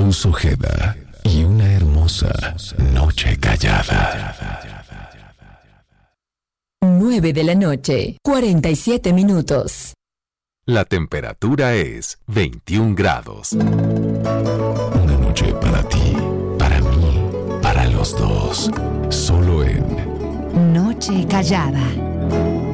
Alfonso Ojeda y una hermosa noche callada. 9 de la noche, 47 minutos. La temperatura es 21 grados. Una noche para ti, para mí, para los dos. Solo en Noche Callada.